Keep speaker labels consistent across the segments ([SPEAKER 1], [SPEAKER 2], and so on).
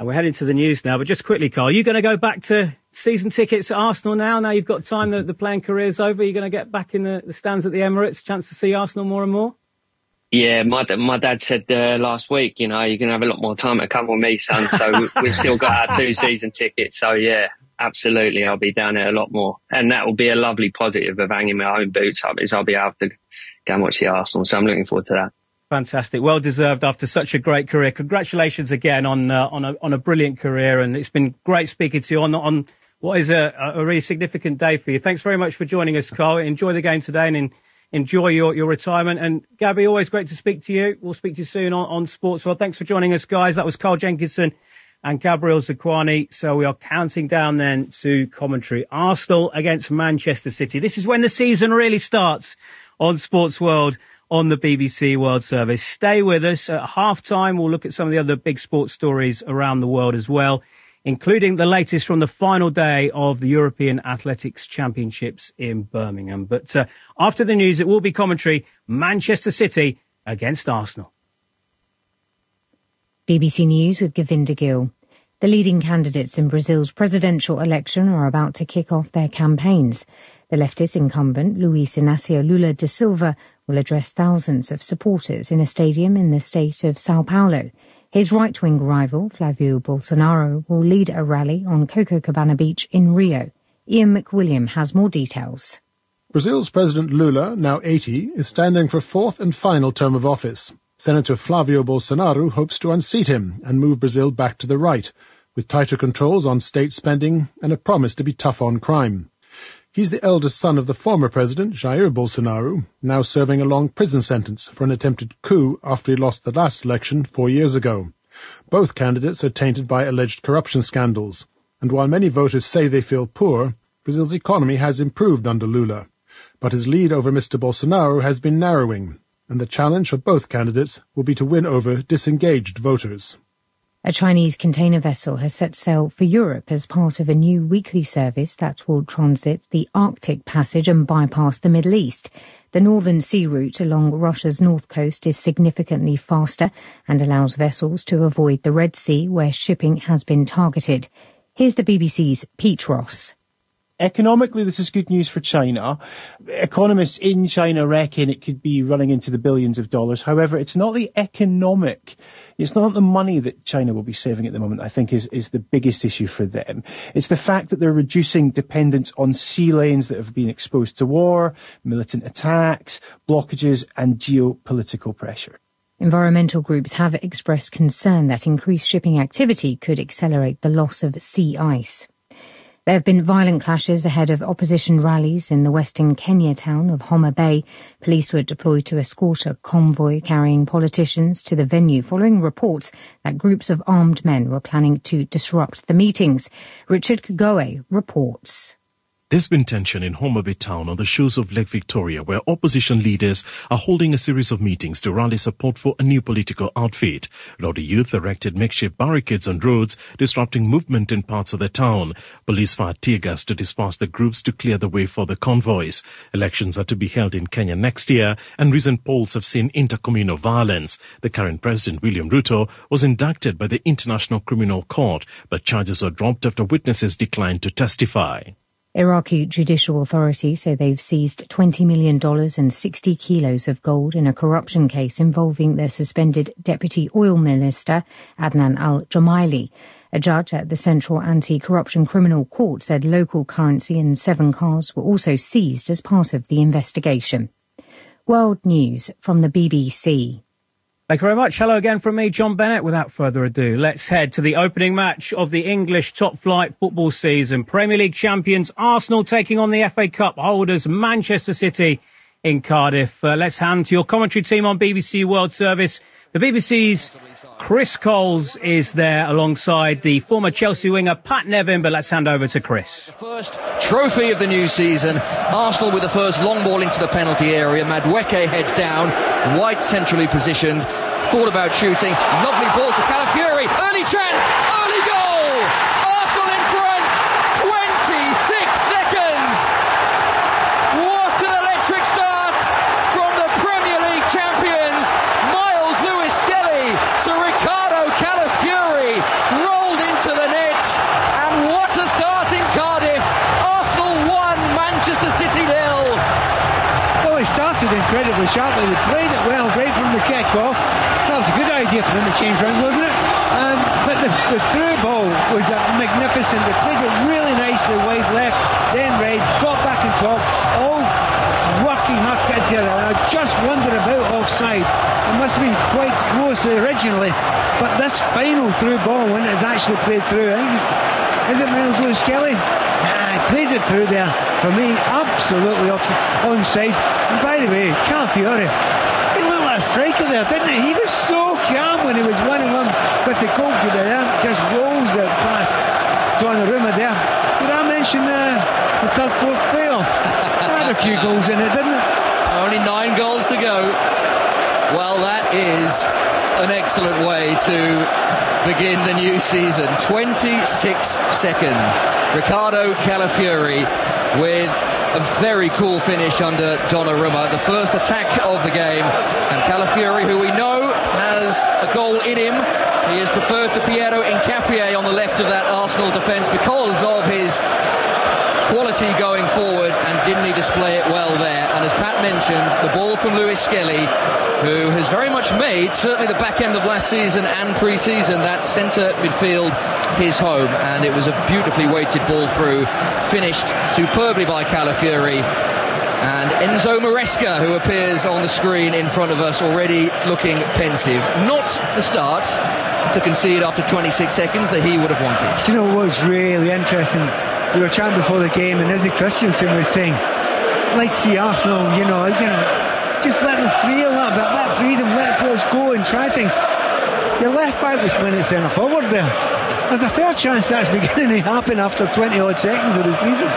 [SPEAKER 1] We're heading to the news now, but just quickly, Carl, are you going to go back to season tickets at Arsenal now? Now you've got time that the playing career's over, are you going to get back in the stands at the Emirates, chance to see Arsenal more and more?
[SPEAKER 2] Yeah, my dad said last week, you're going to have a lot more time to come with me, son. So we've still got our 2 season tickets. So yeah, absolutely, I'll be down there a lot more. And that will be a lovely positive of hanging my own boots up, is I'll be able to go and watch the Arsenal. So I'm looking forward to that.
[SPEAKER 1] Fantastic. Well deserved after such a great career. Congratulations again on a brilliant career. And it's been great speaking to you on what is a really significant day for you. Thanks very much for joining us, Carl. Enjoy the game today and enjoy your retirement. And Gabby, always great to speak to you. We'll speak to you soon on Sports World. Thanks for joining us, guys. That was Carl Jenkinson and Gabriel Zakuani. So we are counting down then to commentary. Arsenal against Manchester City. This is when the season really starts on Sports World on the BBC World Service. Stay with us. At half-time, we'll look at some of the other big sports stories around the world as well, including the latest from the final day of the European Athletics Championships in Birmingham. But after the news, it will be commentary, Manchester City against Arsenal.
[SPEAKER 3] BBC News with Govinda Gill. The leading candidates in Brazil's presidential election are about to kick off their campaigns. The leftist incumbent, Luiz Inácio Lula da Silva, will address thousands of supporters in a stadium in the state of Sao Paulo. His right-wing rival, Flavio Bolsonaro, will lead a rally on Copacabana Beach in Rio. Ian McWilliam has more details.
[SPEAKER 4] Brazil's President Lula, now 80, is standing for a 4th and final term of office. Senator Flavio Bolsonaro hopes to unseat him and move Brazil back to the right, with tighter controls on state spending and a promise to be tough on crime. He's the eldest son of the former president, Jair Bolsonaro, now serving a long prison sentence for an attempted coup after he lost the last election 4 years ago. Both candidates are tainted by alleged corruption scandals, and while many voters say they feel poor, Brazil's economy has improved under Lula. But his lead over Mr. Bolsonaro has been narrowing, and the challenge for both candidates will be to win over disengaged voters.
[SPEAKER 3] A Chinese container vessel has set sail for Europe as part of a new weekly service that will transit the Arctic Passage and bypass the Middle East. The Northern Sea route along Russia's north coast is significantly faster and allows vessels to avoid the Red Sea, where shipping has been targeted. Here's the BBC's Pete Ross.
[SPEAKER 5] Economically, this is good news for China. Economists in China reckon it could be running into the billions of dollars. However, it's not the money that China will be saving at the moment, I think, is the biggest issue for them. It's the fact that they're reducing dependence on sea lanes that have been exposed to war, militant attacks, blockages, and geopolitical pressure.
[SPEAKER 3] Environmental groups have expressed concern that increased shipping activity could accelerate the loss of sea ice. There have been violent clashes ahead of opposition rallies in the western Kenya town of Homa Bay. Police were deployed to escort a convoy carrying politicians to the venue following reports that groups of armed men were planning to disrupt the meetings. Richard Kagoe reports.
[SPEAKER 6] There's been tension in Homa Bay town on the shores of Lake Victoria, where opposition leaders are holding a series of meetings to rally support for a new political outfit. Rowdy youth erected makeshift barricades on roads, disrupting movement in parts of the town. Police fired tear gas to disperse the groups to clear the way for the convoys. Elections are to be held in Kenya next year, and recent polls have seen intercommunal violence. The current president, William Ruto, was indicted by the International Criminal Court, but charges were dropped after witnesses declined to testify.
[SPEAKER 3] Iraqi judicial authorities say they've seized $20 million and 60 kilos of gold in a corruption case involving the suspended Deputy Oil Minister Adnan al-Jumaili. A judge at the Central Anti-Corruption Criminal Court said local currency and 7 cars were also seized as part of the investigation. World News from the BBC.
[SPEAKER 1] Thank you very much. Hello again from me, John Bennett. Without further ado, let's head to the opening match of the English top-flight football season. Premier League champions Arsenal taking on the FA Cup holders Manchester City in Cardiff. Let's hand to your commentary team on BBC World Service. The BBC's Chris Coles is there alongside the former Chelsea winger Pat Nevin, but let's hand over to Chris.
[SPEAKER 7] The first trophy of the new season. Arsenal with the first long ball into the penalty area. Madueke heads down, White centrally positioned, thought about shooting. Lovely ball to Calafiori. Early chance, early goal. Arsenal in front. 26 seconds. What an electric start from the Premier League champions. Miles Lewis-Skelly to Ricardo Calafiori, rolled
[SPEAKER 8] reacted incredibly sharply. They played it well right from the kick-off. That was a good idea for them to change round, wasn't it? But the through ball was magnificent. They played it really nicely, wide left, then right, got back on top, all working hard to get to it. And I just wondered about offside. It must have been quite close originally, but this final through ball, when it's actually played through, I think is it Myles Lewis-Skelly? He plays it through there. For me, absolutely onside. And by the way, Calafiori, he looked like a striker there, didn't he? He was so calm when he was 1-1 with the goalkeeper there. Just rolls it past Donnarumma there. Did I mention the third, fourth playoff? That had a few goals in it, didn't it?
[SPEAKER 7] Only 9 goals to go. Well, that is an excellent way to begin the new season. 26 seconds. Riccardo Calafiori with a very cool finish under Donnarumma. The first attack of the game. And Calafiori, who we know has a goal in him, he is preferred to Piero Hincapié on the left of that Arsenal defence because of his quality going forward, and didn't he display it well there? And as Pat mentioned, the ball from Lewis-Skelly, who has very much made certainly the back end of last season and pre-season that centre midfield his home, and it was a beautifully weighted ball through, finished superbly by Calafiori. And Enzo Maresca, who appears on the screen in front of us, already looking pensive. Not the start to concede after 26 seconds that he would have wanted.
[SPEAKER 8] Do you know what's really interesting? We were chatting before the game, and Izzy Christiansen was saying, let's see Arsenal, just let them free a little bit, let freedom, let players go and try things. Your left back was playing at centre forward there. There's a fair chance that's beginning to happen after 20 odd seconds of the season.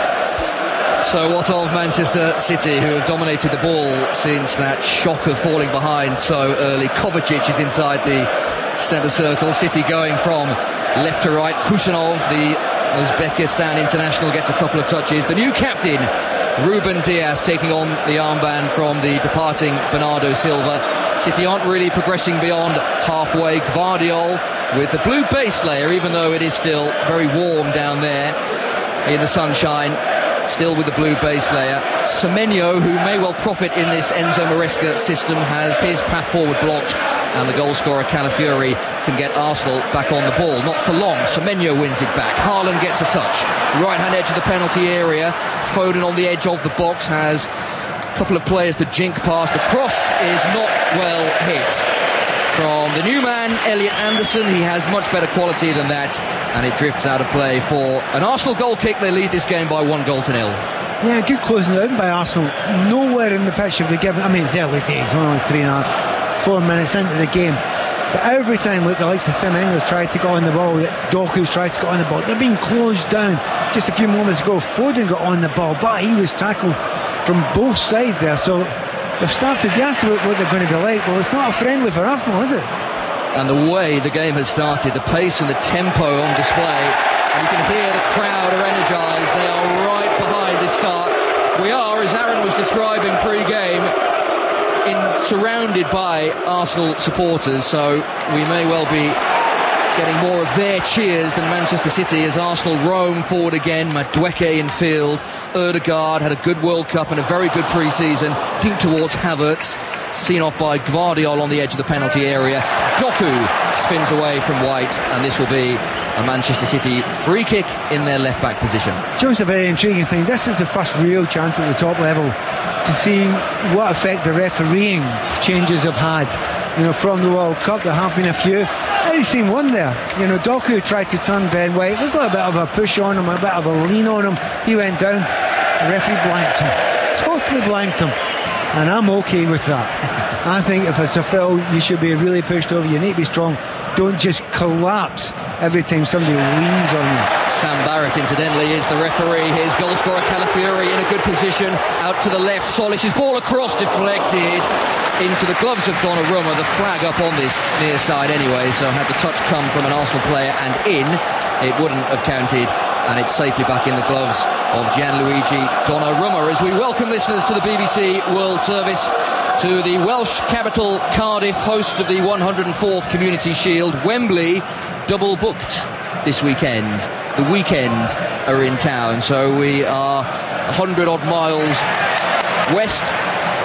[SPEAKER 7] So what of Manchester City, who have dominated the ball since that shock of falling behind so early? Kovacic is inside the centre circle. City going from left to right. Kusanov, the Uzbekistan international, gets a couple of touches. The new captain, Ruben Diaz, taking on the armband from the departing Bernardo Silva. City aren't really progressing beyond halfway. Gvardiol with the blue base layer, even though it is still very warm down there in the sunshine. Still with the blue base layer. Semenyo, who may well profit in this Enzo Maresca system, has his path forward blocked, and the goal scorer Calafiori can get Arsenal back on the ball. Not for long. Semenyo wins it back. Haaland gets a touch. Right hand edge of the penalty area. Foden on the edge of the box has a couple of players to jink past. The cross is not well hit from the new man, Elliot Anderson. He has much better quality than that, and it drifts out of play for an Arsenal goal kick. They lead this game by 1-0.
[SPEAKER 8] Yeah, good closing down by Arsenal. Nowhere in the pitch have they given, it's early days, only 3.5-4 minutes into the game, but every time the likes of Semenyo's tried to go on the ball, Doku's tried to go on the ball, they're being closed down. Just a few moments ago, Foden got on the ball, but he was tackled from both sides there. So they've started. You asked about what they're going to be like. Well, it's not a friendly for Arsenal, is it?
[SPEAKER 7] And the way the game has started, the pace and the tempo on display, and you can hear the crowd are energised. They are right behind this start. We are, as Aaron was describing pre-game, surrounded by Arsenal supporters, so we may well be getting more of their cheers than Manchester City as Arsenal roam forward again. Madueke in field. Ødegaard had a good World Cup and a very good pre-season. Deep towards Havertz. Seen off by Gvardiol on the edge of the penalty area. Doku spins away from White, and this will be a Manchester City free kick in their left-back position.
[SPEAKER 8] It's a very intriguing thing. This is the first real chance at the top level to see what effect the refereeing changes have had. From the World Cup, there have been a few. I've seen one there. Doku tried to turn Ben White. It was a little bit of a push on him, a bit of a lean on him. He went down. The referee blanked him. Totally blanked him. And I'm okay with that. I think if it's a foul, you should be really pushed over. You need to be strong. Don't just collapse every time somebody leans on you.
[SPEAKER 7] Sam Barrett, incidentally, is the referee. Here's goal scorer Calafiori in a good position. Out to the left. Solis, his ball across, deflected into the gloves of Donnarumma. The flag up on this near side anyway, so had the touch come from an Arsenal player and in, it wouldn't have counted. And it's safely back in the gloves of Gianluigi Donnarumma as we welcome listeners to the BBC World Service, to the Welsh capital Cardiff, host of the 104th Community Shield. Wembley double booked this weekend. The weekend are in town, so we are 100 odd miles west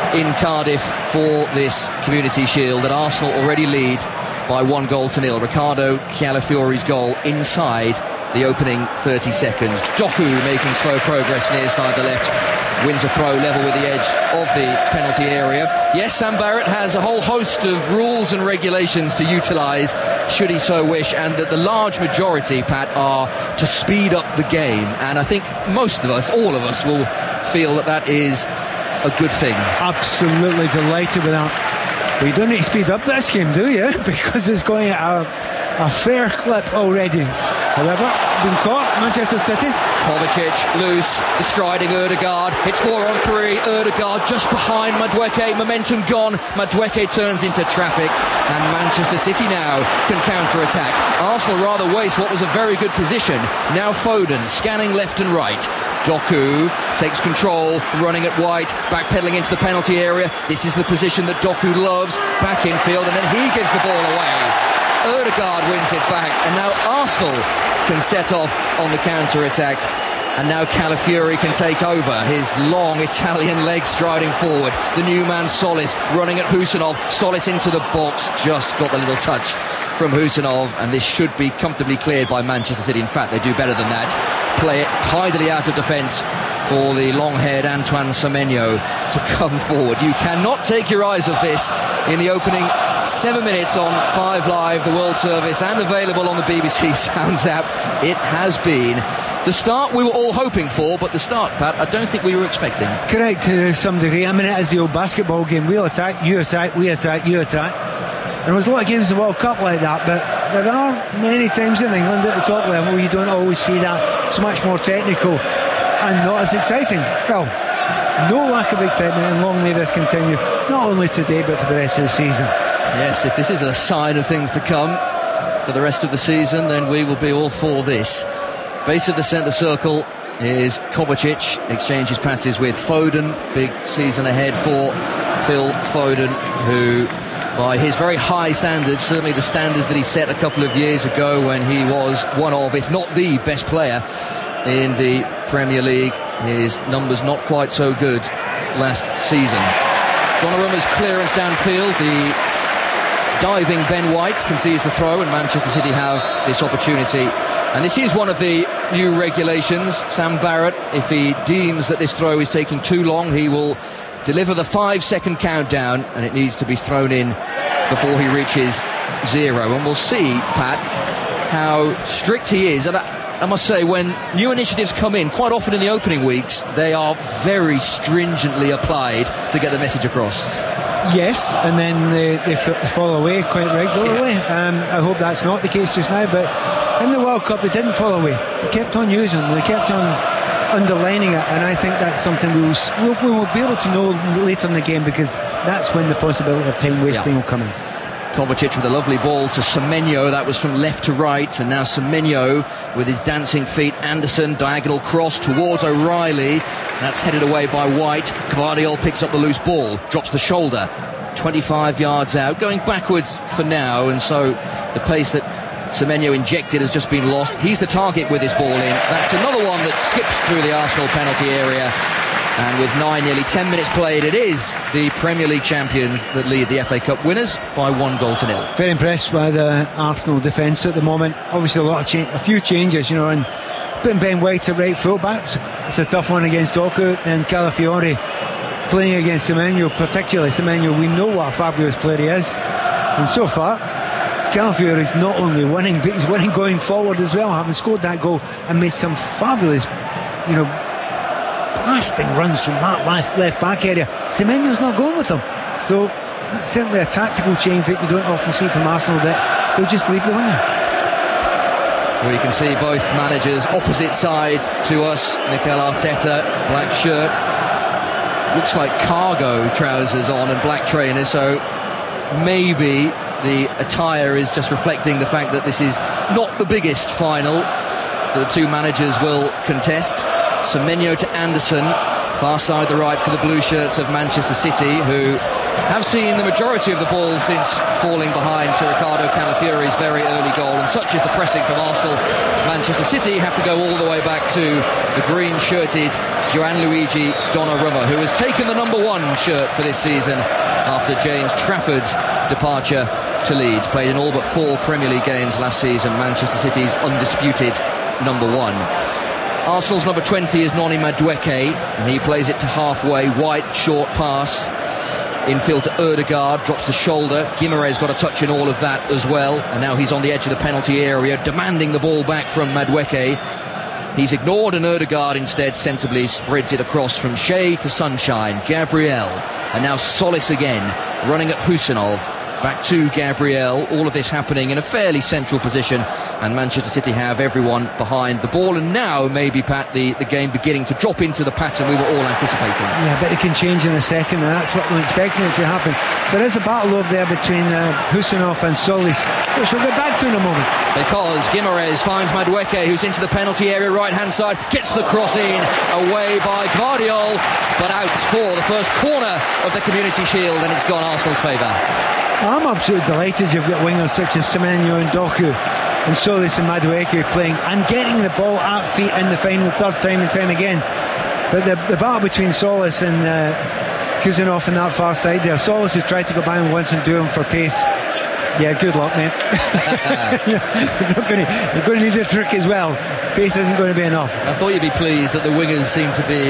[SPEAKER 7] in Cardiff for this Community Shield that Arsenal already lead by 1-0. Ricardo Calafiori's goal inside the opening 30 seconds. Doku making slow progress near side the left, wins a throw level with the edge of the penalty area. Yes, Sam Barrett has a whole host of rules and regulations to utilise should he so wish, and that the large majority, Pat, are to speed up the game, and I think most of us, all of us, will feel that that is a good thing.
[SPEAKER 8] Absolutely delighted with that. But you don't need to speed up this game, do you? Because it's going at a fair clip already. However, been caught, Manchester City.
[SPEAKER 7] Kovacic loose, the striding Ødegaard, it's 4-on-3, Ødegaard just behind Madueke, momentum gone, Madueke turns into traffic, and Manchester City now can counter-attack. Arsenal rather waste what was a very good position. Now Foden, scanning left and right. Doku takes control, running at White, backpedaling into the penalty area. This is the position that Doku loves, back in field, and then he gives the ball away. Ødegaard wins it back, and now Arsenal can set off on the counter-attack, and now Calafiori can take over, his long Italian legs striding forward. The new man Solis running at Husanov, Solis into the box, just got the little touch from Husanov, and this should be comfortably cleared by Manchester City. In fact, they do better than that. Play it tidily out of defence for the long-haired Antoine Semenyo to come forward. You cannot take your eyes off this in the opening 7 minutes on 5 Live, the World Service, and available on the BBC Sounds app. It has been the start we were all hoping for, but the start, Pat, I don't think we were expecting.
[SPEAKER 8] Correct to some degree. I mean, it is the old basketball game. We'll attack, you attack, we attack, you attack. And there was a lot of games in the World Cup like that, but there are many times in England at the top level where you don't always see that. It's much more technical and not as exciting. Well, no lack of excitement, and long may this continue, not only today but for the rest of the season.
[SPEAKER 7] Yes, if this is a sign of things to come for the rest of the season, then we will be all for this. Base of the centre circle is Kovacic, exchanges passes with Foden. Big season ahead for Phil Foden, who, by his very high standards, certainly the standards that he set a couple of years ago when he was one of, if not the best player in the Premier League, his numbers not quite so good last season. Donnarumma's clearance downfield, the diving Ben White concedes the throw, and Manchester City have this opportunity. And this is one of the new regulations. Sam Barrett, if he deems that this throw is taking too long, he will deliver the 5-second countdown, and it needs to be thrown in before he reaches 0. And we'll see, Pat, how strict he is. And I must say, when new initiatives come in, quite often in the opening weeks, they are very stringently applied to get the message across.
[SPEAKER 8] Yes, and then they fall away quite regularly. I hope that's not the case just now, but in the World Cup they didn't fall away. They kept on using them, they kept on underlining it, and I think that's something we will be able to know later in the game, because that's when the possibility of time wasting will come in.
[SPEAKER 7] Kovacic with a lovely ball to Semenyo, that was from left to right, and now Semenyo with his dancing feet. Anderson, diagonal cross towards O'Reilly, that's headed away by White. Gvardiol picks up the loose ball, drops the shoulder, 25 yards out, going backwards for now, and so the pace that Semenyo injected has just been lost. He's the target with his ball in. That's another one that skips through the Arsenal penalty area. And with nearly 10 minutes played, it is the Premier League champions that lead the FA Cup winners by 1-0.
[SPEAKER 8] Very impressed by the Arsenal defence at the moment. Obviously a few changes, and putting Ben White at right full-back, it's a tough one against Doku, and Calafiori playing against Semenyo, particularly Semenyo. We know what a fabulous player he is, and so far Calafiori is not only winning, but he's winning going forward as well, having scored that goal and made some fabulous, blasting runs from that left back area. Semenyo's not going with them, so that's certainly a tactical change that you don't often see from Arsenal, that they'll just leave the wing.
[SPEAKER 7] Well, you can see both managers opposite side to us. Mikel Arteta, black shirt, looks like cargo trousers on and black trainers, so maybe the attire is just reflecting the fact that this is not the biggest final the two managers will contest. Semenyo to Anderson, far side the right for the blue shirts of Manchester City, who have seen the majority of the ball since falling behind to Ricardo Calafiori's very early goal. And and such is the pressing from Arsenal. Manchester City have to go all the way back to the green-shirted Gianluigi Donnarumma, who has taken the number 1 shirt for this season after James Trafford's departure to Leeds. Played in all but 4 Premier League games last season. Manchester City's undisputed number 1. Arsenal's number 20 is Noni Madueke, and he plays it to halfway. White, short pass. Infield to Ødegaard, drops the shoulder. Guimarães got a touch in all of that as well. And now he's on the edge of the penalty area, demanding the ball back from Madueke. He's ignored, and Ødegaard instead sensibly spreads it across from shade to sunshine. Gabriel, and now Solis again, running at Husinov. Back to Gabriel. All of this happening in a fairly central position, and Manchester City have everyone behind the ball. And now maybe, Pat, the game beginning to drop into the pattern we were all anticipating.
[SPEAKER 8] Yeah, but it can change in a second, and that's what we're expecting it to happen. There is a battle over there between Husinov and Solis, which we'll get back to in a moment.
[SPEAKER 7] Because Guimarães finds Madueke, who's into the penalty area, right-hand side, gets the cross in, away by Gvardiol, but out for the first corner of the Community Shield, and it's gone Arsenal's favour.
[SPEAKER 8] I'm absolutely delighted you've got wingers such as Semenyo and Doku and Solis and Madueke playing and getting the ball at feet in the final third time and time again. But the battle between Solis and Husinov on that far side there, Solis has tried to go by him once and do him for pace. Yeah, good luck, mate. You're going to need a trick as well. Pace isn't going to be enough.
[SPEAKER 7] I thought you'd be pleased that the wingers seem to be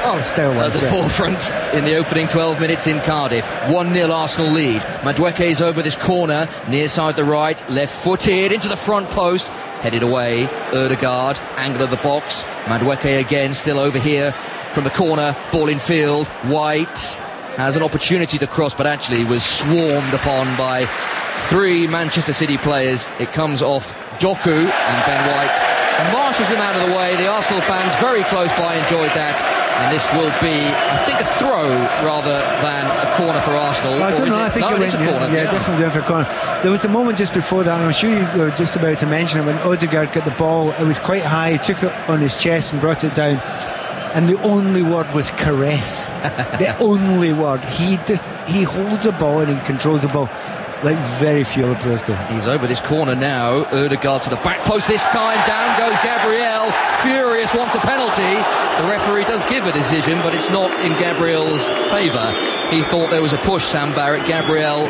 [SPEAKER 7] at the forefront in the opening 12 minutes in Cardiff. 1-0 Arsenal lead. Madueke's over this corner, near side the right, left-footed into the front post, headed away. Ødegaard, angle of the box. Madueke again, still over here from the corner, ball in field. White has an opportunity to cross, but actually was swarmed upon by 3 Manchester City players. It comes off Doku, and Ben White marshes him out of the way. The Arsenal fans very close by enjoyed that, and this will be, I think, a throw rather than a corner for Arsenal.
[SPEAKER 8] Well, I don't know, I think
[SPEAKER 7] it's a corner.
[SPEAKER 8] Yeah, definitely going for a corner. There was a moment just before that, and I'm sure you were just about to mention it, when Ødegaard got the ball. It was quite high, he took it on his chest and brought it down, and the only word was caress. The only word. He holds the ball and he controls the ball like very few other players do.
[SPEAKER 7] He's over this corner now. Ødegaard to the back post this time. Down goes Gabriel. Furious wants a penalty. The referee does give a decision, but it's not in Gabriel's favour. He thought there was a push, Sam Barrett. Gabriel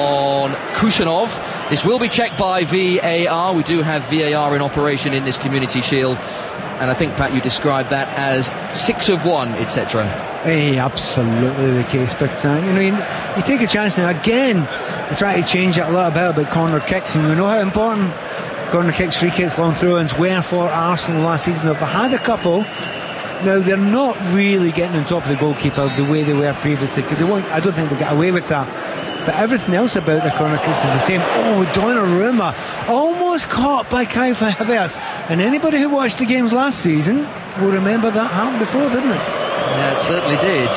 [SPEAKER 7] on Husinov. This will be checked by VAR. We do have VAR in operation in this Community Shield. And I think, Pat, you described that as 6 of 1, etc.
[SPEAKER 8] Hey, absolutely the case. But, you take a chance now. Again, we try to change it a little bit about corner kicks. And we know how important corner kicks, free kicks, long throw-ins were for Arsenal last season. They've had a couple. Now, they're not really getting on top of the goalkeeper the way they were previously, because I don't think they'll get away with that. But everything else about the corner kicks is the same. Oh, Donnarumma almost caught by Kai Havertz. And anybody who watched the games last season will remember that happened before, didn't it?
[SPEAKER 7] Yeah, it certainly did.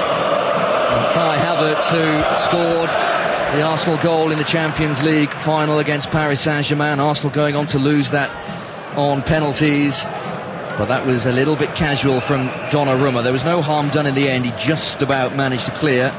[SPEAKER 7] And Kai Havertz, who scored the Arsenal goal in the Champions League final against Paris Saint-Germain. Arsenal going on to lose that on penalties. But that was a little bit casual from Donnarumma. There was no harm done in the end. He just about managed to clear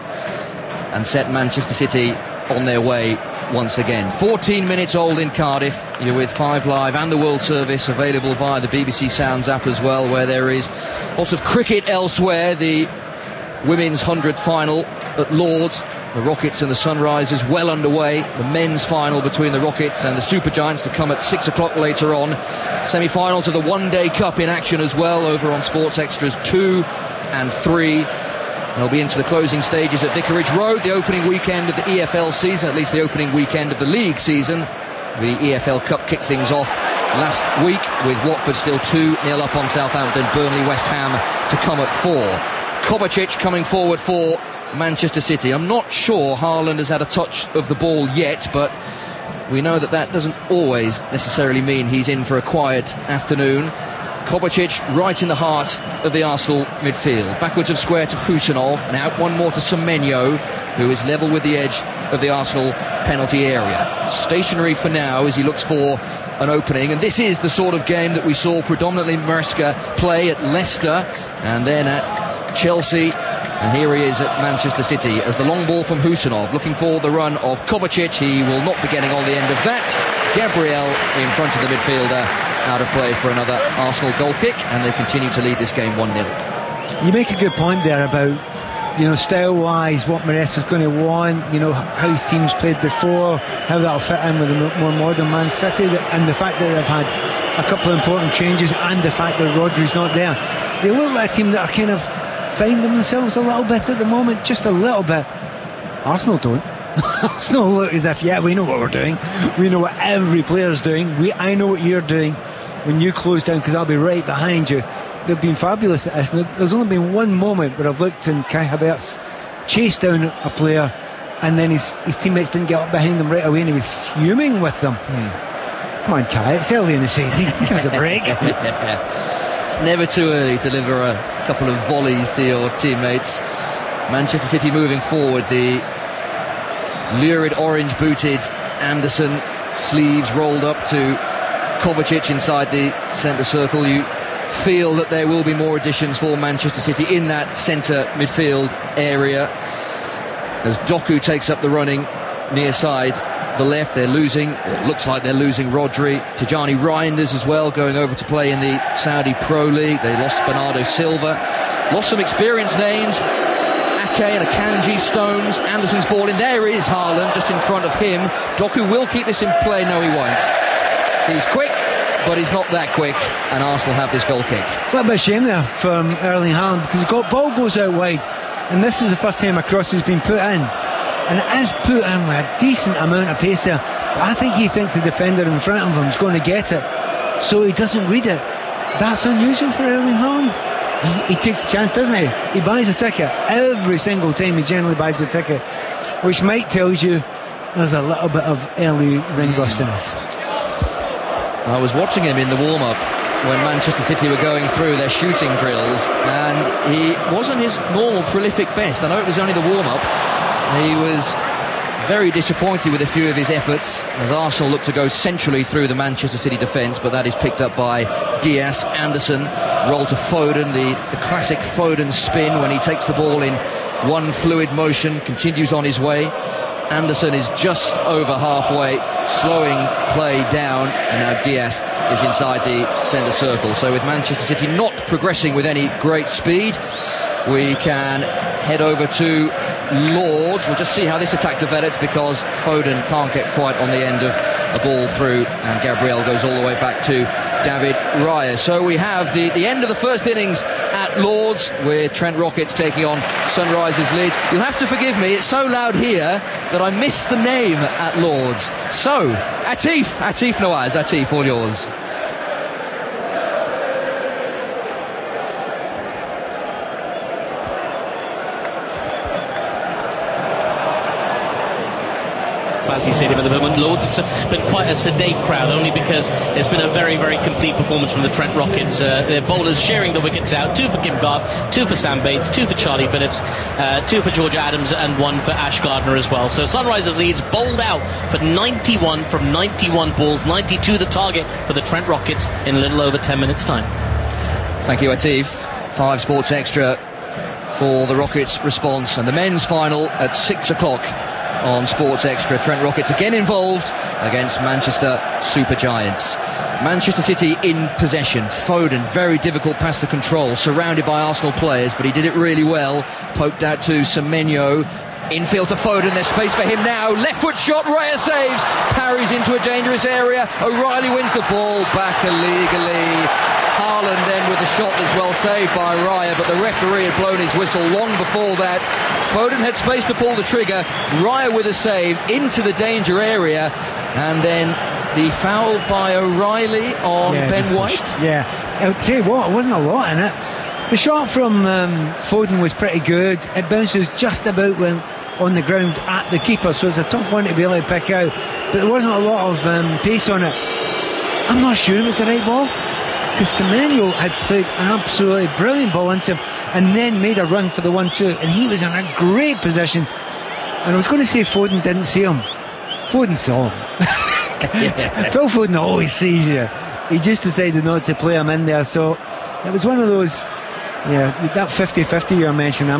[SPEAKER 7] and set Manchester City on their way once again. 14 minutes old in Cardiff. You're with 5 Live and the World Service, available via the BBC Sounds app as well, where there is lots of cricket elsewhere. The women's 100th final at Lords, the Rockets and the Sunrisers well underway. The men's final between the Rockets and the Supergiants to come at 6 o'clock later on. Semi-finals of the One Day Cup in action as well over on Sports Extras 2 and 3. They'll be into the closing stages at Vicarage Road, the opening weekend of the EFL season, at least the opening weekend of the league season. The EFL Cup kicked things off last week with Watford still 2-0 up on Southampton, Burnley, West Ham to come at 4. Kovacic coming forward for Manchester City. I'm not sure Haaland has had a touch of the ball yet, but we know that doesn't always necessarily mean he's in for a quiet afternoon. Kovacic right in the heart of the Arsenal midfield. Backwards of square to Husinov, and out one more to Semenyo, who is level with the edge of the Arsenal penalty area. Stationary for now as he looks for an opening, and this is the sort of game that we saw predominantly Maresca play at Leicester and then at Chelsea And here he is at Manchester City as the long ball from Husanov, looking for the run of Kovacic. He will not be getting on the end of that. Gabriel in front of the midfielder, out of play for another Arsenal goal kick, and they continue to lead this game 1-0.
[SPEAKER 8] You make a good point there about, style-wise, what Maresca's going to want, how his team's played before, how that'll fit in with a more modern Man City, and the fact that they've had a couple of important changes, and the fact that Rodri's not there. They look like a team that are kind of finding themselves a little bit at the moment, just a little bit. Arsenal don't. Arsenal look as if, we know what we're doing. We know what every player's doing. I know what you're doing when you close down, because I'll be right behind you. They've been fabulous at this. And there's only been one moment where I've looked and Kai Havertz chased down a player, and then his teammates didn't get up behind him right away, and he was fuming with them. Come on, Kai, it's early in the season. Give us a break.
[SPEAKER 7] It's never too early to deliver a couple of volleys to your teammates. Manchester City moving forward. The lurid orange-booted Anderson, sleeves rolled up to Kovacic inside the centre circle. You feel that there will be more additions for Manchester City in that centre midfield area as Doku takes up the running near side the left. They're losing, it looks like they're losing Rodri. Tijani Reinders as well going over to play in the Saudi Pro League. They lost Bernardo Silva, lost some experienced names, Ake and Akanji, Stones. Anderson's ball in, there is Haaland just in front of him. Doku will keep this in play. No, he won't. He's quick, but he's not that quick, and Arsenal have this goal kick.
[SPEAKER 8] A little bit of shame there from Erling Haaland, because the ball goes out wide, and this is the first time a cross has been put in, and it is put in with a decent amount of pace there, but I think he thinks the defender in front of him is going to get it, so he doesn't read it. That's unusual for Erling Haaland. He takes the chance, doesn't he? He buys a ticket every single time. He generally buys the ticket, which might tell you there's a little bit of early ring rustiness.
[SPEAKER 7] I was watching him in the warm-up when Manchester City were going through their shooting drills, and he wasn't his normal prolific best. I know it was only the warm-up. He was very disappointed with a few of his efforts as Arsenal look to go centrally through the Manchester City defence, but that is picked up by Diaz. Anderson, roll to Foden, the classic Foden spin when he takes the ball in one fluid motion, continues on his way. Anderson is just over halfway, slowing play down, and now Diaz is inside the centre circle. So with Manchester City not progressing with any great speed, we can head over to Lords. We'll just see how this attack develops, because Foden can't get quite on the end of a ball through, and Gabriel goes all the way back to David Raya. So we have the end of the first innings at Lords, with Trent Rockets taking on Sunrisers Leeds. You'll have to forgive me, it's so loud here that I missed the name at Lords. So, Atif Nawaz, Atif, all yours.
[SPEAKER 9] Stadium at the moment. Lords, it's been quite a sedate crowd, only because it's been a very, very complete performance from the Trent Rockets. Their bowlers sharing the wickets out, 2 for Kim Garth, 2 for Sam Bates, 2 for Charlie Phillips, 2 for George Adams, and 1 for Ash Gardner as well. So Sunrisers Leeds bowled out for 91 from 91 balls, 92 the target for the Trent Rockets in a little over 10 minutes time.
[SPEAKER 7] Thank you, Atif. 5 Sports Extra for the Rockets response, and the men's final at 6 o'clock on Sports Extra. Trent Rockets again involved against Manchester Supergiants. Manchester City in possession. Foden, very difficult pass to control, surrounded by Arsenal players, but he did it really well. Poked out to Semenyo. Infield to Foden, there's space for him now. Left foot shot, Raya saves. Parries into a dangerous area. O'Reilly wins the ball back illegally. Haaland then with a shot that's well saved by Raya, but the referee had blown his whistle long before that. Foden had space to pull the trigger. Raya with a save into the danger area, and then the foul by O'Reilly on Ben White.
[SPEAKER 8] Yeah, I'll tell you what, it wasn't a lot in it. The shot from Foden was pretty good. It bounces just about on the ground at the keeper, so it's a tough one to be able to pick out, but there wasn't a lot of pace on it. I'm not sure it was the right ball, because Semenyo had played an absolutely brilliant ball into him and then made a run for the 1-2, and he was in a great position. And I was going to say Foden didn't see him. Foden saw him. Phil Foden always sees you. He just decided not to play him in there, so it was one of those, that 50-50 you're mentioning.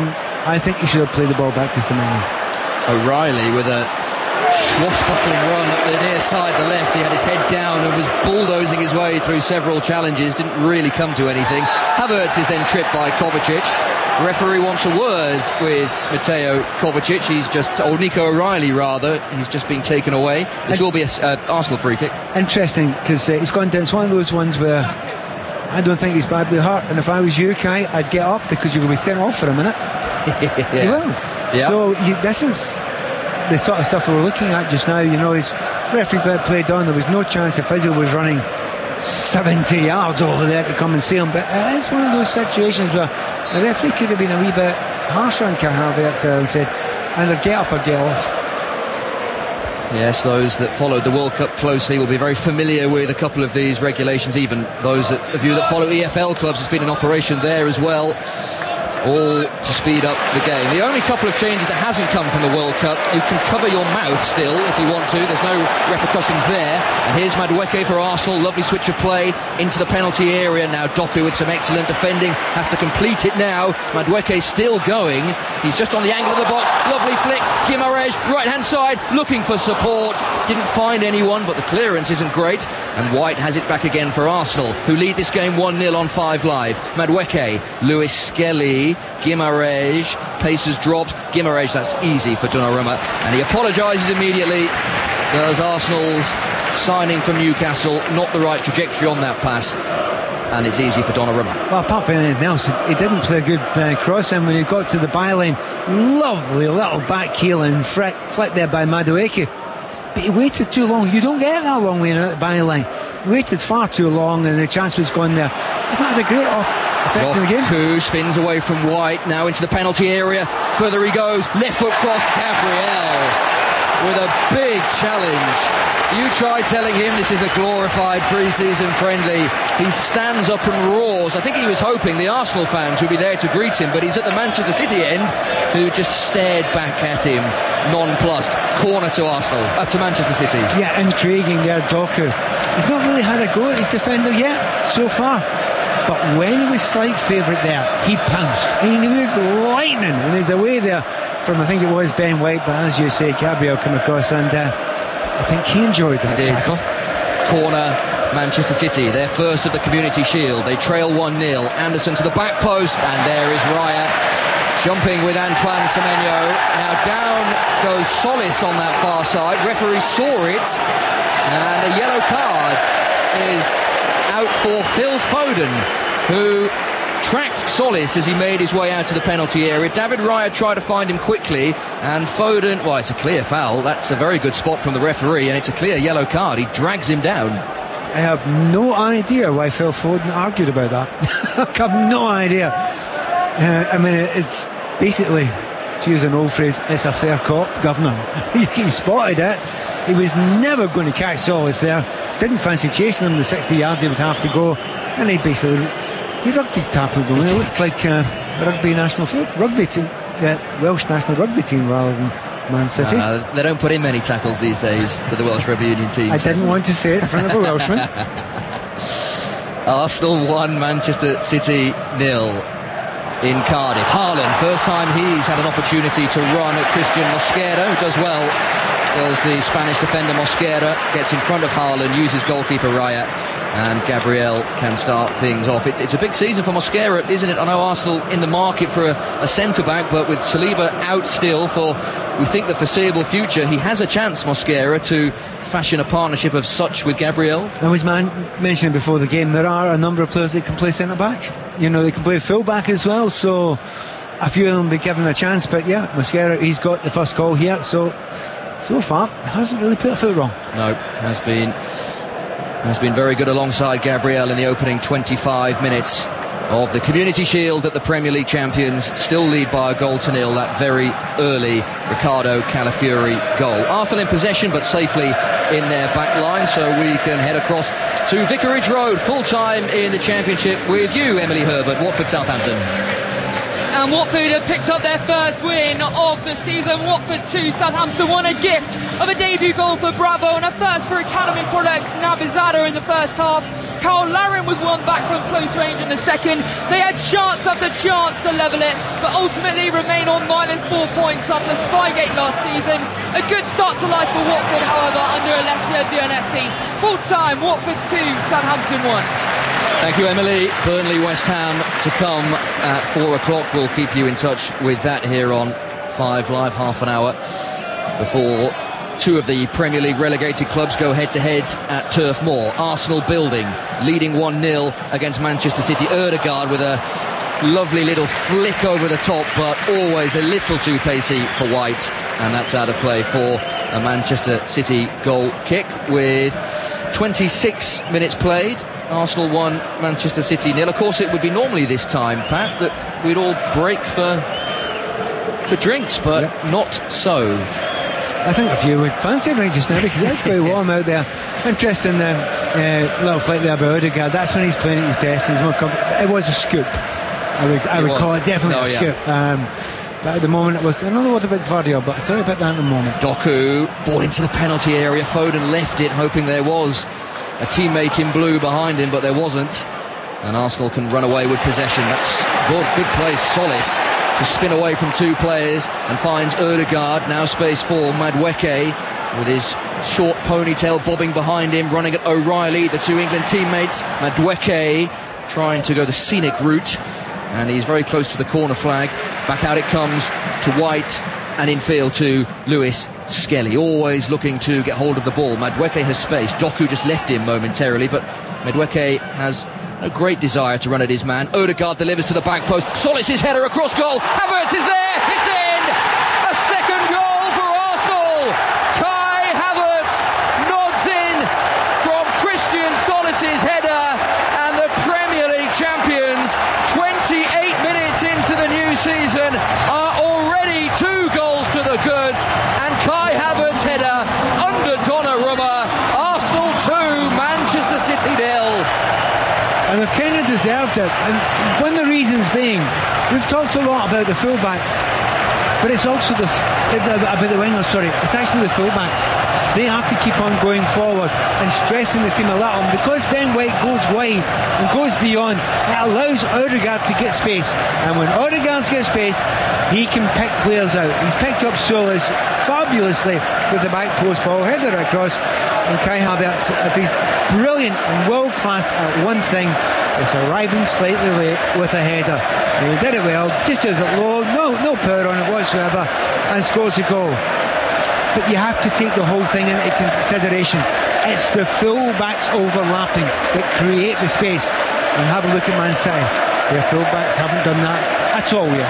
[SPEAKER 8] I think he should have played the ball back to Semenyo.
[SPEAKER 7] O'Reilly with a swashbuckling run up the near side, the left. He had his head down and was bulldozing his way through several challenges, didn't really come to anything. Havertz is then tripped by Kovacic. The referee wants a word with Mateo Kovacic. Or Nico O'Reilly rather, he's just been taken away. This will be an Arsenal free kick.
[SPEAKER 8] Interesting, because he's gone down. It's one of those ones where I don't think he's badly hurt, and if I was you, Kai, I'd get up because you're going to be sent off for a minute.
[SPEAKER 7] Yeah.
[SPEAKER 8] You will.
[SPEAKER 7] Yeah.
[SPEAKER 8] So this is the sort of stuff we're looking at just now. You know, his referees let play on. There was no chance if Fizzo was running 70 yards over there to come and see him, but it's one of those situations where the referee could have been a wee bit harsher on Kai Havertz and said either get up or get off.
[SPEAKER 7] Yes, those that followed the World Cup closely will be very familiar with a couple of these regulations. Even those of you that follow EFL clubs, there's been an operation there as well, all to speed up the game. The only couple of changes that hasn't come from the World Cup, you can cover your mouth still if you want to, there's no repercussions there. And here's Madueke for Arsenal, lovely switch of play into the penalty area. Now Doku with some excellent defending, has to complete it now. Madueke still going, he's just on the angle of the box, lovely flick. Guimaraes, right hand side, looking for support, didn't find anyone, but the clearance isn't great. And White has it back again for Arsenal, who lead this game 1-0 on 5 Live. Madueke, Lewis Skelly, Guimaraes, pace has dropped. Guimaraes, that's easy for Donnarumma, and he apologises immediately. Does Arsenal's signing from Newcastle, not the right trajectory on that pass, and it's easy for Donnarumma.
[SPEAKER 8] Well, apart from anything else, he didn't play a good cross, and when he got to the byline, lovely little back heel and flick there by Madueke. But he waited too long. You don't get that long waiting at the byline. He waited far too long, and the chance was gone there. He's not had a great effect in the game.
[SPEAKER 7] Doku spins away from White, now into the penalty area. Further he goes, left foot cross, Gabriel with a big challenge. You try telling him this is a glorified pre-season friendly, he stands up and roars. I think he was hoping the Arsenal fans would be there to greet him, but he's at the Manchester City end, who just stared back at him, nonplussed. Corner to Arsenal, to Manchester City.
[SPEAKER 8] Yeah, intriguing there, Doku. He's not really had a go at his defender yet, so far. But when he was slight favourite there, he pounced. And he moved lightning, and he's away there from, I think it was Ben White, but as you say, Gabriel come across, and I think he enjoyed that tackle.
[SPEAKER 7] Corner, Manchester City, their first of the Community Shield. They trail 1-0. Anderson to the back post, and there is Raya jumping with Antoine Semenyo. Now down goes Solis on that far side. Referee saw it, and a yellow card is out for Phil Foden, who tracked Solis as he made his way out to the penalty area. David Raya tried to find him quickly, and Foden, well, it's a clear foul. That's a very good spot from the referee, and it's a clear yellow card. He drags him down.
[SPEAKER 8] I have no idea why Phil Foden argued about that. I have no idea. I mean, it's basically, to use an old phrase, it's a fair cop, governor. He spotted it. He was never going to catch Solis there. Didn't fancy chasing him the 60 yards he would have to go, and he basically rugby tackled him. It looked like a rugby national rugby team, Welsh national rugby team rather than Man City.
[SPEAKER 7] They don't put in many tackles these days to the Welsh Rugby Union team.
[SPEAKER 8] I didn't want to say it in front of a Welshman.
[SPEAKER 7] Arsenal 1, Manchester City 0 in Cardiff. Haaland, first time he's had an opportunity to run at Christian Mosquera, who does well. As the Spanish defender Mosquera gets in front of Haaland, uses goalkeeper Raya, and Gabriel can start things off. It's a big season for Mosquera, isn't it? I know Arsenal in the market for a centre-back, but with Saliba out still for, we think, the foreseeable future, he has a chance, Mosquera, to fashion a partnership of such with Gabriel.
[SPEAKER 8] I was mentioning before the game, there are a number of players that can play centre-back. You know, they can play full-back as well, so a few of them will be given a chance, but yeah, Mosquera, he's got the first call here, so far, hasn't really put a foot wrong. No,
[SPEAKER 7] has been very good alongside Gabriel in the opening 25 minutes of the Community Shield that the Premier League champions still lead by a 1-0, that very early Ricardo Calafiori goal. Arsenal in possession, but safely in their back line, so we can head across to Vicarage Road, full time in the Championship with you, Emily Herbert, Watford Southampton.
[SPEAKER 10] And Watford have picked up their first win of the season. Watford 2, Southampton 1. A gift of a debut goal for Bravo and a first for Academy products Nabizada in the first half. Carl Larin with one back from close range in the second. They had chance after chance to level it, but ultimately remain on -4 points after Spygate last season. A good start to life for Watford, however, under Alessio Dionesi. Full time, Watford 2, Southampton 1.
[SPEAKER 7] Thank you, Emily. Burnley West Ham to come at 4 o'clock. We'll keep you in touch with that here on 5 Live, half an hour before two of the Premier League relegated clubs go head-to-head at Turf Moor. Arsenal building, leading 1-0 against Manchester City. Ødegaard with a lovely little flick over the top, but always a little too pacey for White, and that's out of play for a Manchester City goal kick. With 26 minutes played, Arsenal 1, Manchester City 0. Of course, it would be normally this time, Pat, that we'd all break for drinks, but not so.
[SPEAKER 8] I think if you would fancy a drink just now, because it's quite warm out there. Interesting little flick there by Ødegaard. That's when he's playing at his best. He's more it was a scoop. I would call it definitely a scoop. But at the moment it was, I don't know what about Vardy, but I'll tell you about that in a moment.
[SPEAKER 7] Doku, ball into the penalty area. Foden left it, hoping there was a teammate in blue behind him, but there wasn't. And Arsenal can run away with possession. That's good play, Solis, to spin away from two players and finds Ødegaard. Now space for Madueke with his short ponytail bobbing behind him, running at O'Reilly, the two England teammates. Madueke trying to go the scenic route, and he's very close to the corner flag. Back out it comes to White, and infield to Lewis Skelly, always looking to get hold of the ball. Madueke has space. Doku just left him momentarily, but Madueke has a great desire to run at his man. Ødegaard delivers to the back post. Solis' header across goal. Havertz is there. It's in. A second goal for Arsenal. Kai Havertz nods in from Christian Solis' header, and the Premier League champions, 28 minutes into the new season, are already 2 goals to the good. And Kai Havertz header under Donnarumma. Arsenal 2, Manchester City 0.
[SPEAKER 8] And they've kind of deserved it. And one of the reasons being, we've talked a lot about the fullbacks, but it's also about the wingers, it's actually the fullbacks. They have to keep on going forward and stressing the team a lot. And because Ben White goes wide and goes beyond, it allows Ødegaard to get space. And when Ødegaard's got space, he can pick players out. He's picked up Solis fabulously with the back post ball, headed across, and Kai Havertz, he's brilliant and world class at one thing. It's arriving slightly late with a header. And he did it well, just does it low, no power on it whatsoever, and scores a goal. But you have to take the whole thing into consideration. It's the full-backs overlapping that create the space. And have a look at Man City. Their full-backs haven't done that at all yet.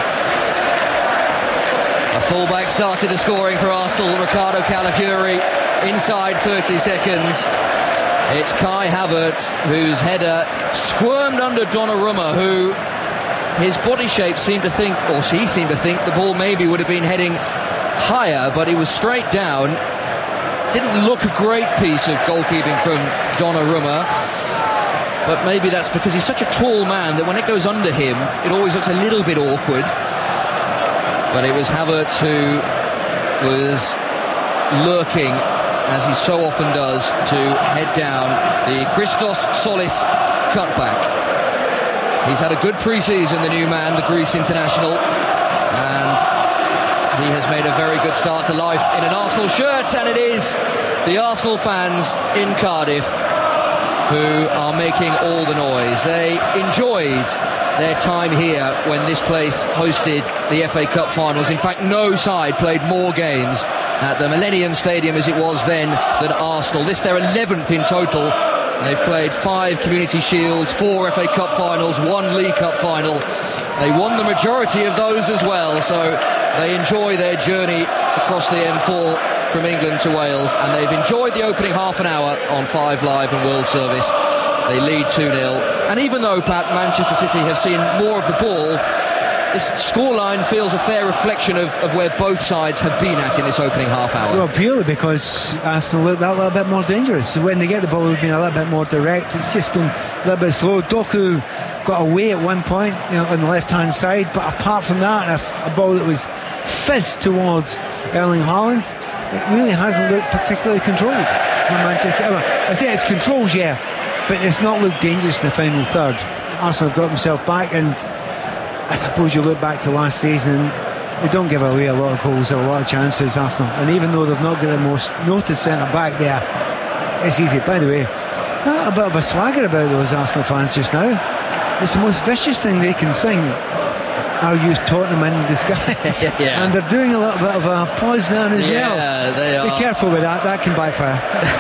[SPEAKER 7] A full-back started the scoring for Arsenal, Ricardo Calafiori, inside 30 seconds. It's Kai Havertz, whose header squirmed under Donnarumma, who his body shape seemed to think, or she seemed to think, the ball maybe would have been heading higher, but he was straight down. Didn't look a great piece of goalkeeping from Donnarumma, but maybe that's because he's such a tall man that when it goes under him, it always looks a little bit awkward. But it was Havertz who was lurking, as he so often does, to head down the Christos Solis cutback. He's had a good pre-season, the new man, the Greece international, and he has made a very good start to life in an Arsenal shirt, and it is the Arsenal fans in Cardiff who are making all the noise. They enjoyed their time here when this place hosted the FA Cup finals. In fact, no side played more games at the Millennium Stadium as it was then than Arsenal. This their 11th in total. They've played 5 Community Shields, 4 FA Cup finals, 1 League Cup final. They won the majority of those as well, so they enjoy their journey across the M4 from England to Wales, and they've enjoyed the opening half an hour on 5 Live and World Service. They lead 2-0, and even though, Pat, Manchester City have seen more of the ball, this scoreline feels a fair reflection of where both sides have been at in this opening half hour.
[SPEAKER 8] Well, purely because Arsenal looked that little bit more dangerous. So when they get the ball, they've been a little bit more direct. It's just been a little bit slow. Doku got away at one point, on the left-hand side, but apart from that, a ball that was fizzed towards Erling Haaland, it really hasn't looked particularly controlled from Manchester. I say it's controlled, yeah, but it's not looked dangerous in the final third. Arsenal have got themselves back, and I suppose you look back to last season, they don't give away a lot of goals or a lot of chances, Arsenal, and even though they've not got the most noted centre back there, it's easy. By the way, not a bit of a swagger about those Arsenal fans just now. It's the most vicious thing they can sing. I'll use Tottenham in disguise.
[SPEAKER 7] Yeah.
[SPEAKER 8] And they're doing a little bit of a Poznan as well.
[SPEAKER 7] Yeah, they are.
[SPEAKER 8] Be careful with that can backfire.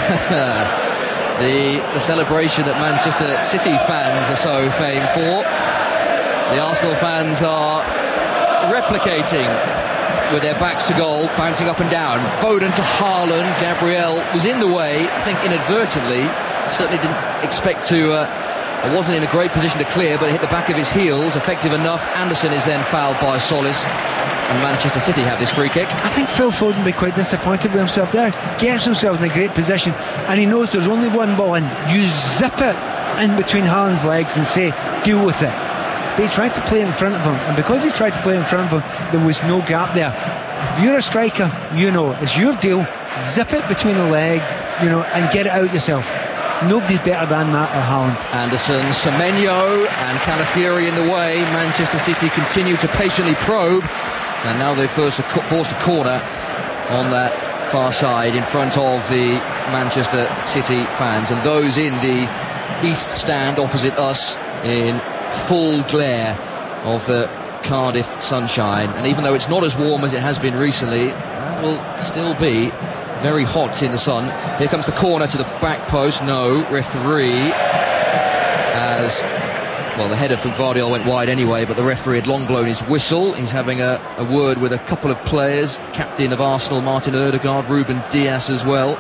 [SPEAKER 7] The celebration that Manchester City fans are so famed for, the Arsenal fans are replicating with their backs to goal, bouncing up and down. Foden to Haaland. Gabriel was in the way, I think inadvertently. Certainly didn't expect to... wasn't in a great position to clear, but it hit the back of his heels, effective enough. Anderson is then fouled by Solis, and Manchester City have this free kick.
[SPEAKER 8] I think Phil Foden will be quite disappointed with himself there. He gets himself in a great position, and he knows there's only one ball in. You zip it in between Haaland's legs and say, deal with it. But he tried to play in front of him, and because he tried to play in front of him, there was no gap there. If you're a striker, you know, it's your deal. Zip it between the leg, and get it out yourself. Nobody's better than that at Haaland.
[SPEAKER 7] Anderson, Semenyo and Calafiori in the way. Manchester City continue to patiently probe, and now they've forced a corner on that far side in front of the Manchester City fans, and those in the east stand opposite us in full glare of the Cardiff sunshine. And even though it's not as warm as it has been recently, it will still be very hot in the sun. Here comes the corner to the back post. No, referee, as well, the header from Gvardiol went wide anyway, but the referee had long blown his whistle. He's having a word with a couple of players, captain of Arsenal Martin Ødegaard, Ruben Dias as well.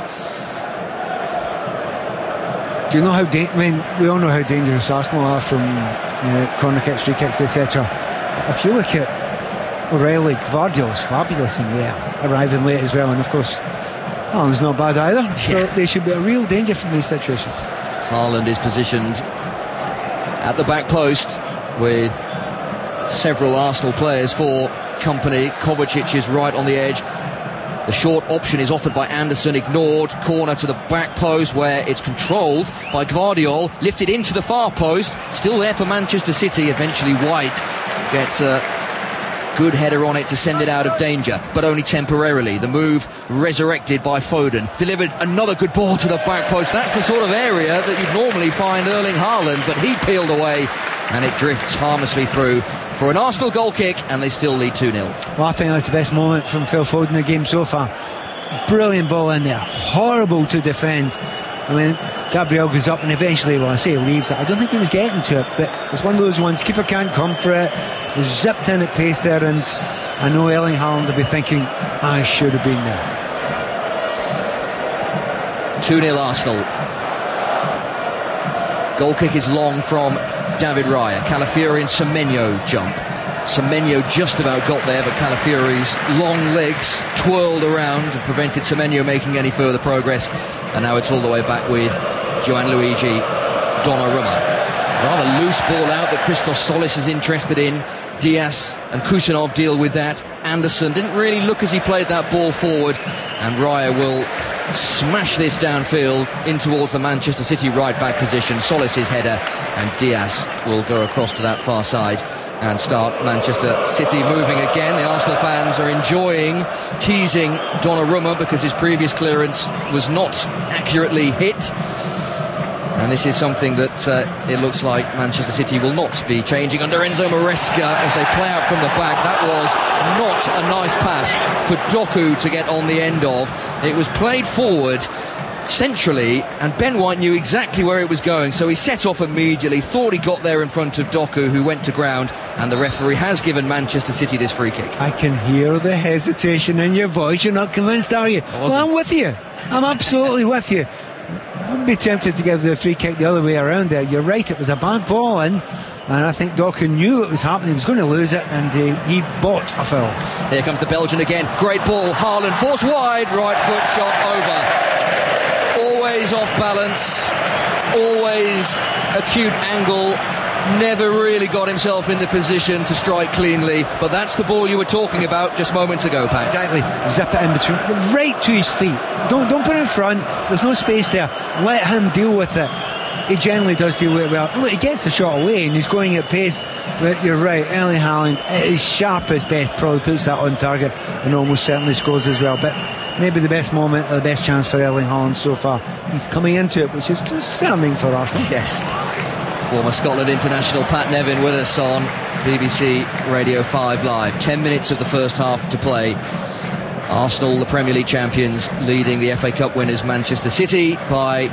[SPEAKER 8] Do you know how we all know how dangerous Arsenal are from corner kicks, free kicks, etc. If you look at O'Reilly, Gvardiol's fabulous in there, arriving late as well, and of course Haaland's not bad either, so they should be a real danger from these situations.
[SPEAKER 7] Haaland is positioned at the back post with several Arsenal players for company. Kovacic is right on the edge. The short option is offered by Anderson, ignored. Corner to the back post where it's controlled by Gvardiol, lifted into the far post, still there for Manchester City. Eventually White gets a good header on it to send it out of danger, but only temporarily. The move resurrected by Foden, delivered another good ball to the back post. That's the sort of area that you'd normally find Erling Haaland, but he peeled away and it drifts harmlessly through for an Arsenal goal kick, and they still lead 2-0.
[SPEAKER 8] Well, I think that's the best moment from Phil Foden in the game so far. Brilliant ball in there, horrible to defend. I mean, Gabriel goes up and eventually, well, I say leaves it. I don't think he was getting to it, but it's one of those ones, keeper can't come for it. He zipped in at pace there, and I know Erling Haaland will be thinking, I should have been there.
[SPEAKER 7] 2-0 Arsenal. Goal kick is long from David Raya. Calafiori and Semenyo jump. Semenyo just about got there, but Calafiori's long legs twirled around and prevented Semenyo making any further progress. And now it's all the way back with Gianluigi Donnarumma. Rather loose ball out that Christos Solis is interested in. Diaz and Kusanov deal with that. Anderson didn't really look as he played that ball forward, and Raya will smash this downfield in towards the Manchester City right back position. Solis' header, and Diaz will go across to that far side and start Manchester City moving again. The Arsenal fans are enjoying teasing Donnarumma because his previous clearance was not accurately hit. And this is something that it looks like Manchester City will not be changing under Enzo Maresca as they play out from the back. That was not a nice pass for Doku to get on the end of. It was played forward centrally, and Ben White knew exactly where it was going, so he set off immediately, thought he got there in front of Doku, who went to ground, and the referee has given Manchester City this free kick.
[SPEAKER 8] I can hear the hesitation in your voice. You're not convinced, are you? Well, I'm with you. I'm absolutely with you. I'd be tempted to give the free kick the other way around there. You're right, it was a bad ball in, And I think Doku knew it was happening. He was going to lose it, and he bought a foul.
[SPEAKER 7] Here comes the Belgian again. Great ball. Haaland forced wide. Right foot shot over. Always off balance. Always acute angle. Never really got himself in the position to strike cleanly. But that's the ball you were talking about just moments ago, Pat.
[SPEAKER 8] Exactly. Zip it in between. Right to his feet. Don't put it in front. There's no space there. Let him deal with it. He generally does deal with it well. Look, he gets the shot away and he's going at pace. But you're right, Erling Haaland, at his sharpest best, probably puts that on target and almost certainly scores as well. But maybe the best moment or the best chance for Erling Haaland so far. He's coming into it, which is concerning for Arsenal.
[SPEAKER 7] Yes. Former Scotland international Pat Nevin with us on BBC Radio 5 Live. 10 minutes of the first half to play. Arsenal, the Premier League champions, leading the FA Cup winners Manchester City by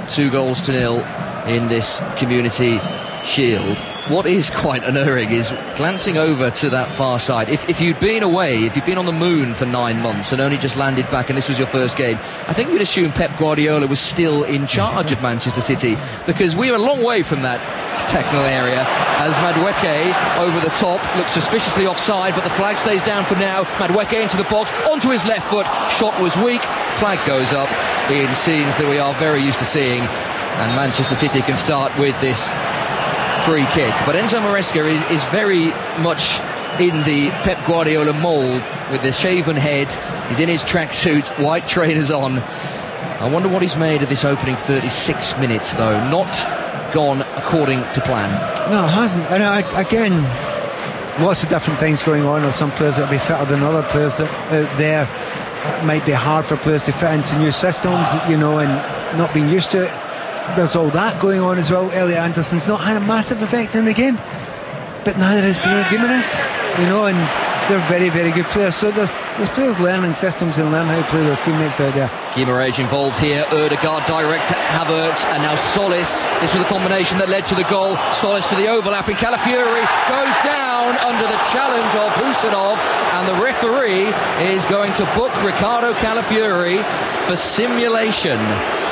[SPEAKER 7] 2-0 in this Community Shield. What is quite unerring is glancing over to that far side. If you'd been away, if you'd been on the moon for 9 months and only just landed back and this was your first game, I think you'd assume Pep Guardiola was still in charge of Manchester City, because we're a long way from that technical area as Madueke over the top looks suspiciously offside, but the flag stays down for now. Madueke into the box, onto his left foot, shot was weak, flag goes up in scenes that we are very used to seeing, and Manchester City can start with this free kick. But Enzo Maresca is very much in the Pep Guardiola mould, with the shaven head. He's in his tracksuit, white trainers on. I wonder what he's made of this opening 36 minutes, though. Not gone according to plan.
[SPEAKER 8] No, it hasn't. And again, lots of different things going on. There's some players that will be fitter than other players out there. It might be hard for players to fit into new systems, you know, and not being used to it. There's all that going on as well. Elliot Anderson's not had a massive effect in the game, but neither has Bruno Guimaraes, you know, and they're very, very good players. So there's players learning systems and learning how to play their teammates out there.
[SPEAKER 7] Guimaraes involved here. Ødegaard direct to Havertz, and now Solis. This was the combination that led to the goal. Solis to the overlapping Calafiori goes down under the challenge of Husanov, and the referee is going to book Ricardo Calafiori for simulation.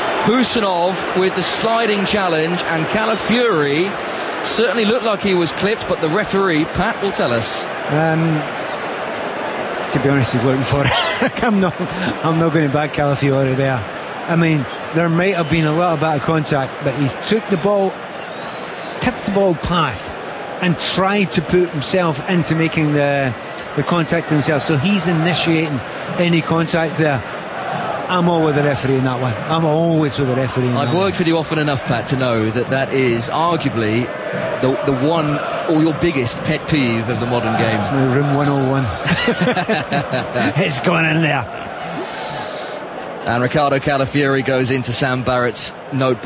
[SPEAKER 7] Husanov with the sliding challenge, and Calafiori certainly looked like he was clipped, but the referee, Pat, will tell us.
[SPEAKER 8] To be honest, he's looking for it. I'm not going to back Calafiori there. I mean, there might have been a little bit of contact, but he took the ball, tipped the ball past, and tried to put himself into making the contact himself. So he's initiating any contact there. I'm all with the referee in that one. I'm always with the referee in that one.
[SPEAKER 7] I've worked with you often enough, Pat, to know that is arguably the one or your biggest pet peeve of the modern game.
[SPEAKER 8] It's my room 101. It's gone in there.
[SPEAKER 7] And Ricardo Calafiori goes into Sam Barrett's notebook.